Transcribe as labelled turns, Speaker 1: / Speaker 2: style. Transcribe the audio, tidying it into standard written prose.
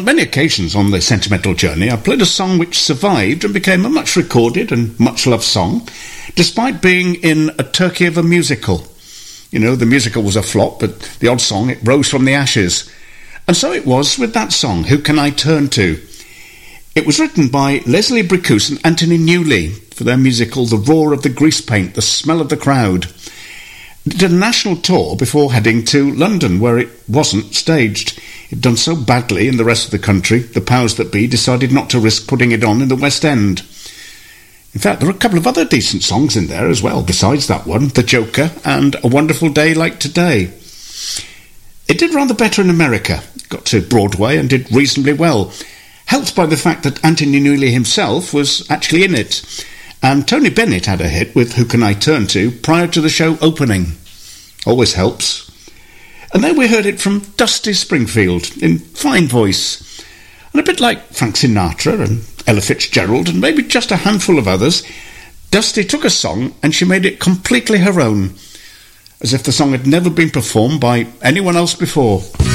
Speaker 1: many occasions on the sentimental journey, I played a song which survived and became a much recorded and much loved song, despite being in a turkey of a musical. You know, the musical was a flop, but the odd song, it rose from the ashes. And so it was with that song, Who Can I Turn To? It was written by Leslie Bricusse and Anthony Newley for their musical The Roar of the Grease Paint, The Smell of the Crowd. It did a national tour before heading to London, where it wasn't staged. It had done so badly in the rest of the country, the powers that be decided not to risk putting it on in the West End. In fact, there are a couple of other decent songs in there as well, besides that one, The Joker and A Wonderful Day Like Today. It did rather better in America, got to Broadway and did reasonably well, helped by the fact that Anthony Newley himself was actually in it. And Tony Bennett had a hit with Who Can I Turn To prior to the show opening. Always helps. And then we heard it from Dusty Springfield in fine voice. And a bit like Frank Sinatra and Ella Fitzgerald and maybe just a handful of others, Dusty took a song and she made it completely her own, as if the song had never been performed by anyone else before.